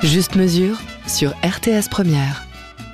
Juste mesure sur RTS Première.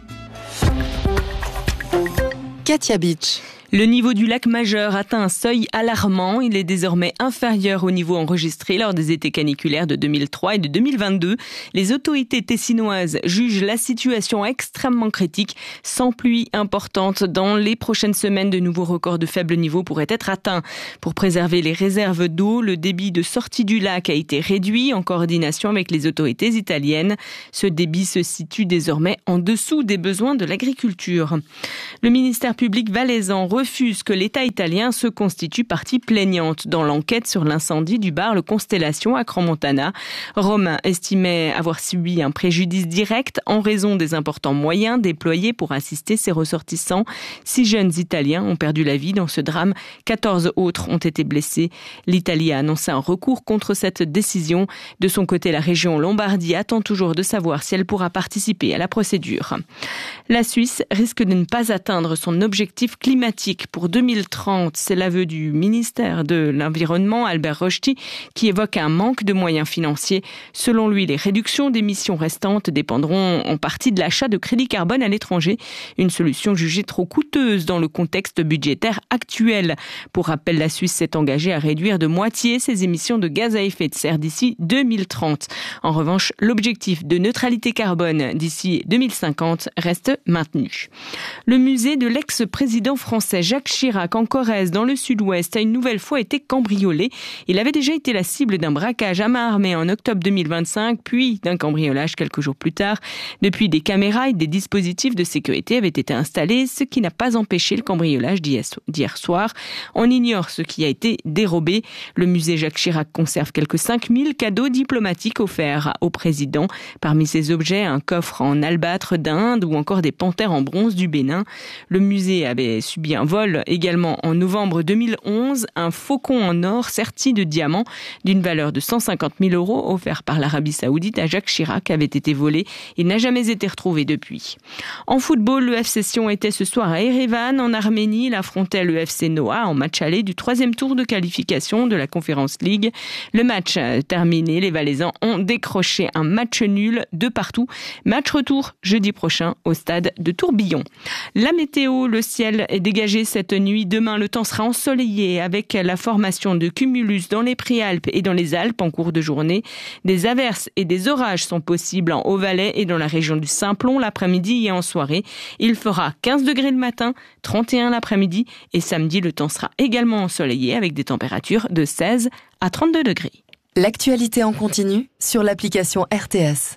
Katia Beach. Le niveau du lac Majeur atteint un seuil alarmant. Il est désormais inférieur au niveau enregistré lors des étés caniculaires de 2003 et de 2022. Les autorités tessinoises jugent la situation extrêmement critique. Sans pluie importante dans les prochaines semaines, de nouveaux records de faible niveau pourraient être atteints. Pour préserver les réserves d'eau, le débit de sortie du lac a été réduit en coordination avec les autorités italiennes. Ce débit se situe désormais en dessous des besoins de l'agriculture. Le ministère public valaisan refuse que l'État italien se constitue partie plaignante dans l'enquête sur l'incendie du bar Le Constellation à Crans-Montana. Rome estimait avoir subi un préjudice direct en raison des importants moyens déployés pour assister ses ressortissants. 6 jeunes Italiens ont perdu la vie dans ce drame. 14 autres ont été blessés. L'Italie a annoncé un recours contre cette décision. De son côté, la région Lombardie attend toujours de savoir si elle pourra participer à la procédure. La Suisse risque de ne pas atteindre son objectif climatique pour 2030. C'est l'aveu du ministère de l'Environnement, Albert Rochety, qui évoque un manque de moyens financiers. Selon lui, les réductions d'émissions restantes dépendront en partie de l'achat de crédits carbone à l'étranger, une solution jugée trop coûteuse dans le contexte budgétaire actuel. Pour rappel, la Suisse s'est engagée à réduire de moitié ses émissions de gaz à effet de serre d'ici 2030. En revanche, l'objectif de neutralité carbone d'ici 2050 reste maintenu. Le musée de l'ex-président français Jacques Chirac en Corrèze, dans le sud-ouest, a une nouvelle fois été cambriolé. Il avait déjà été la cible d'un braquage à main armée en octobre 2025, puis d'un cambriolage quelques jours plus tard. Depuis, des caméras et des dispositifs de sécurité avaient été installés, ce qui n'a pas empêché le cambriolage d'hier soir. On ignore ce qui a été dérobé. Le musée Jacques Chirac conserve quelques 5000 cadeaux diplomatiques offerts au président. Parmi ces objets, un coffre en albâtre d'Inde ou encore des panthères en bronze du Bénin. Le musée avait subi un vol également en novembre 2011, un faucon en or serti de diamants d'une valeur de 150 000 € offert par l'Arabie Saoudite à Jacques Chirac avait été volé. Il n'a jamais été retrouvé depuis. En football, le FC Sion était ce soir à Erevan, en Arménie. Il affrontait le FC Noah en match aller du 3e tour de qualification de la Conference League. Le match terminé, les Valaisans ont décroché un match nul de partout. Match retour jeudi prochain au stade de Tourbillon. La météo, le ciel est dégagé cette nuit. Demain, le temps sera ensoleillé avec la formation de cumulus dans les Préalpes et dans les Alpes en cours de journée. Des averses et des orages sont possibles en Haut-Valais et dans la région du Simplon l'après-midi et en soirée. Il fera 15 degrés le matin, 31 l'après-midi et samedi, le temps sera également ensoleillé avec des températures de 16 à 32 degrés. L'actualité en continu sur l'application RTS.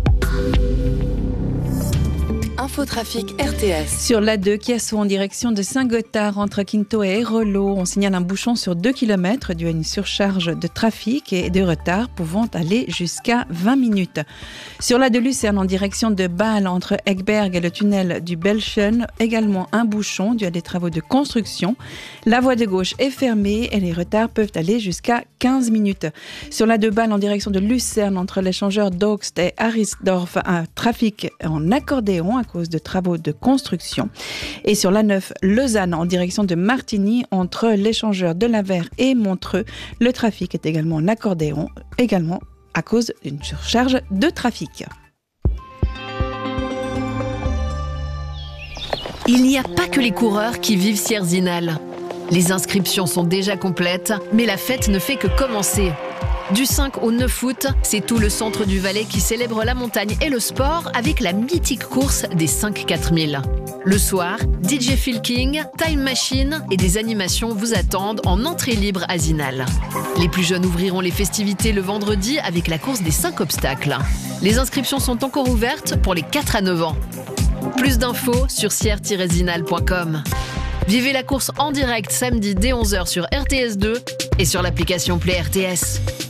Infotrafic RTS. Sur l'A2 qui assaut en direction de Saint-Gothard entre Quinto et Airolo, on signale un bouchon sur 2 km dû à une surcharge de trafic et de retard pouvant aller jusqu'à 20 minutes. Sur l'A2 Lucerne en direction de Bâle entre Egberg et le tunnel du Belchen, également un bouchon dû à des travaux de construction. La voie de gauche est fermée et les retards peuvent aller jusqu'à 15 minutes. Sur l'A2 Bâle en direction de Lucerne entre l'échangeur d'Augst et Arisdorf, un trafic en accordéon à cause de travaux de construction. Et sur l'A9 Lausanne en direction de Martigny entre l'échangeur de Lavers et Montreux, le trafic est également en accordéon, également à cause d'une surcharge de trafic. Il n'y a pas que les coureurs qui vivent Sierzinal. Les inscriptions sont déjà complètes, mais la fête ne fait que commencer. Du 5 au 9 août, c'est tout le centre du Valais qui célèbre la montagne et le sport avec la mythique course des 5-4000. Le soir, DJ Phil King, Time Machine et des animations vous attendent en entrée libre à Zinal. Les plus jeunes ouvriront les festivités le vendredi avec la course des 5 obstacles. Les inscriptions sont encore ouvertes pour les 4 à 9 ans. Plus d'infos sur sier-zinal.com. Vivez la course en direct samedi dès 11h sur RTS2 et sur l'application Play RTS.